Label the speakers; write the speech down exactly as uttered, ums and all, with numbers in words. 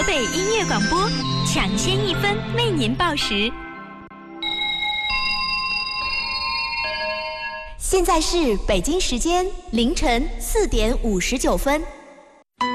Speaker 1: 河北音乐广播，抢先一分为您报时。
Speaker 2: 现在是北京时间凌晨四点五十九分。